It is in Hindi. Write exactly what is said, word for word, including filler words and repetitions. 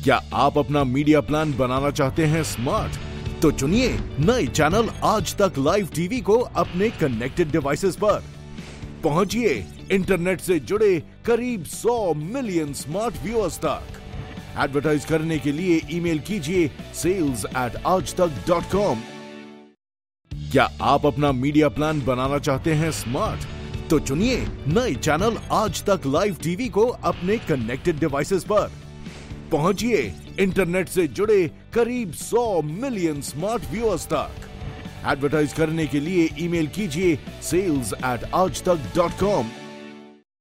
क्या आप अपना मीडिया प्लान बनाना चाहते हैं स्मार्ट? तो चुनिए नए चैनल आज तक लाइव टीवी को अपने कनेक्टेड डिवाइसेस पर। पहुंचिए इंटरनेट से जुड़े करीब सौ मिलियन स्मार्ट व्यूअर्स तक। एडवर्टाइज करने के लिए ईमेल कीजिए सेल्स एट आज तक डॉट कॉम। क्या आप अपना मीडिया प्लान बनाना चाहते हैं स्मार्ट? तो चुनिए नए चैनल आज तक लाइव टीवी को अपने कनेक्टेड डिवाइसेस पर। पहुंचिए इंटरनेट से जुड़े करीब सौ मिलियन स्मार्ट व्यूअर्स तक। एडवर्टाइज करने के लिए ईमेल कीजिए सेल्स एट आज तक डॉट कॉम।